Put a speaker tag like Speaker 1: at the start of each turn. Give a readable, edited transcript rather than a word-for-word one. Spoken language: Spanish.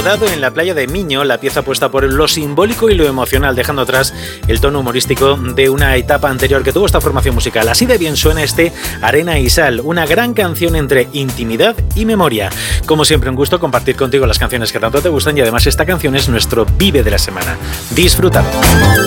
Speaker 1: rodado en la playa de Miño, la pieza puesta por lo simbólico y lo emocional, dejando atrás el tono humorístico de una etapa anterior que tuvo esta formación musical. Así de bien suena este Arena y Sal, una gran canción entre intimidad y memoria. Como siempre, un gusto compartir contigo las canciones que tanto te gustan y además esta canción es nuestro Vive de la semana. Disfrútalo.